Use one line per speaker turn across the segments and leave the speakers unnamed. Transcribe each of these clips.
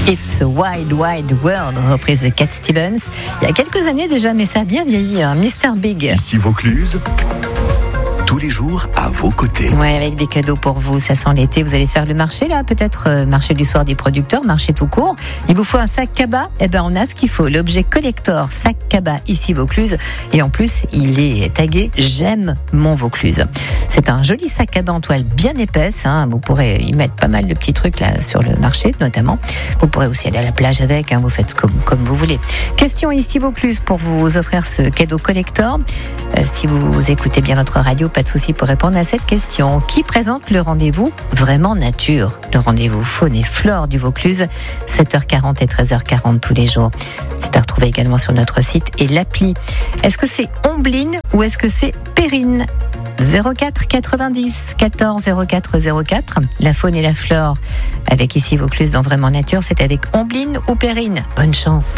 It's a Wild Wild World, reprise de Cat Stevens. Il y a quelques années déjà, mais ça a bien vieilli, hein. Mr. Big.
Ici Vaucluse, tous les jours à vos côtés.
Ouais, avec des cadeaux pour vous, ça sent l'été. Vous allez faire le marché là, peut-être marché du soir des producteurs, marché tout court. Il vous faut un sac cabas. Eh ben, on a ce qu'il faut. L'objet collector sac cabas ici Vaucluse. Et en plus, il est tagué j'aime mon Vaucluse. C'est un joli sac cabas en toile bien épaisse, hein. Vous pourrez y mettre pas mal de petits trucs là sur le marché notamment. Vous pourrez aussi aller à la plage avec, hein. Vous faites comme vous voulez. Question ici Vaucluse pour vous offrir ce cadeau collector. Si vous écoutez bien notre radio, pas de souci pour répondre à cette question. Qui présente le rendez-vous Vraiment Nature? Le rendez-vous faune et flore du Vaucluse, 7h40 et 13h40 tous les jours. C'est à retrouver également sur notre site et l'appli. Est-ce que c'est Ombline ou est-ce que c'est Perrine? 04 90 14 04 04. La faune et la flore avec ici Vaucluse dans Vraiment Nature, c'est avec Ombline ou Perrine. Bonne chance.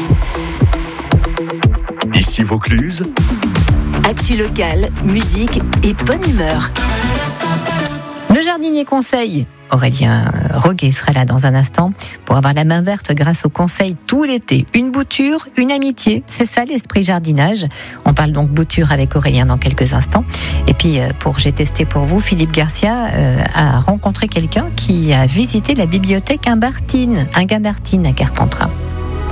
Ici Vaucluse,
Actu locale, musique et bonne humeur.
Le jardinier conseil, Aurélien Roguet sera là dans un instant pour avoir la main verte grâce au conseil tout l'été. Une bouture, une amitié, c'est ça l'esprit jardinage. On parle donc bouture avec Aurélien dans quelques instants. Et puis pour J'ai testé pour vous, Philippe Garcia a rencontré quelqu'un qui a visité la bibliothèque Humbertine à Carpentras.